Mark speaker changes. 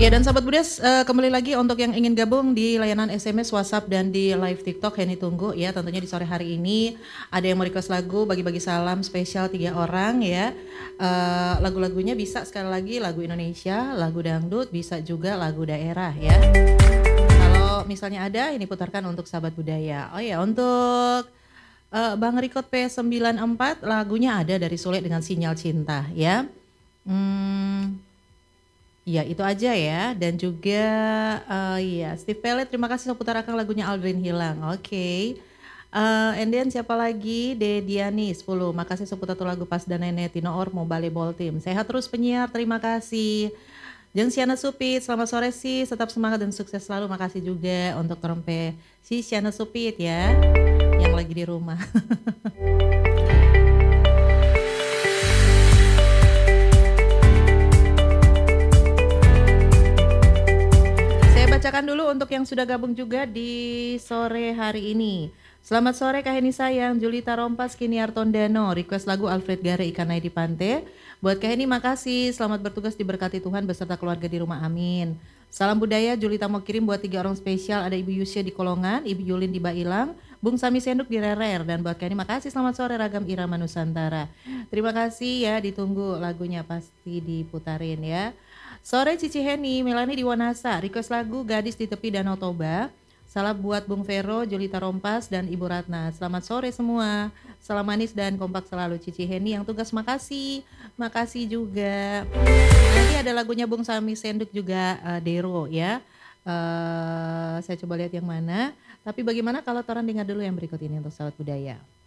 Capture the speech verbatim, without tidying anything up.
Speaker 1: Ya dan sahabat Budes, uh, kembali lagi untuk yang ingin gabung di layanan S M S, WhatsApp dan di live TikTok, Henny tunggu ya. Tentunya di sore hari ini ada yang mau request lagu, bagi-bagi salam spesial tiga orang ya. Uh, lagu-lagunya bisa sekali lagi lagu Indonesia, lagu dangdut, bisa juga lagu daerah ya. Kalau misalnya ada, ini putarkan untuk sahabat budaya. Oh ya, untuk uh, Bang Rikot P sembilan empat lagunya ada dari Sule dengan Sinyal Cinta ya. Hmm, Ya itu aja ya, dan juga uh, ya Steve Pellet, terima kasih seputar akan lagunya Aldrin Hilang. Oke, okay. uh, and then siapa lagi? Dediani sepuluh, makasih seputar tuh lagu Pas dan Nenek Tino Or mau balik ball team. Sehat terus penyiar, terima kasih. Jeng Siana Supit, selamat sore sih, tetap semangat dan sukses selalu. Makasih juga untuk trompe si Siana Supit ya, yang lagi di rumah. Bacakan dulu untuk yang sudah gabung juga di sore hari ini. Selamat sore Kak Heni sayang, Julita Rompas, Kini Artondano, request lagu Alfred Gare Ikanai di Pantai. Buat Kak Heni makasih, selamat bertugas diberkati Tuhan beserta keluarga di rumah, amin. Salam budaya, Julita mau kirim buat tiga orang spesial, ada Ibu Yusia di Kolongan, Ibu Yulin di Bailang, Bung Sami Senduk di Rerer, dan buat Kak Heni makasih, selamat sore Ragam Irama Nusantara. Terima kasih ya, ditunggu lagunya pasti diputarin ya. Sore Cici Heni, Melani di Wanasa, request lagu Gadis di Tepi Danau Toba. Salam buat Bung Vero, Julita Rompas, dan Ibu Ratna. Selamat sore semua. Salam manis dan kompak selalu Cici Heni yang tugas makasih. Makasih juga. Nanti ada lagunya Bung Sami Senduk juga uh, Dero ya. Uh, saya coba lihat yang mana. Tapi bagaimana kalau Toran dengar dulu yang berikut ini untuk sahabat budaya.